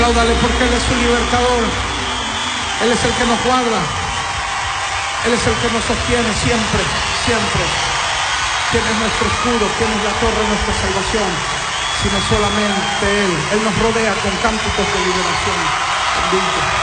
Apláudale porque Él es su libertador. Él es el que nos guarda. Él es el que nos sostiene siempre, siempre. ¿Quién es nuestro escudo? ¿Quién es la torre de nuestra salvación? Sino solamente Él. Él nos rodea con cánticos de liberación. Bendito.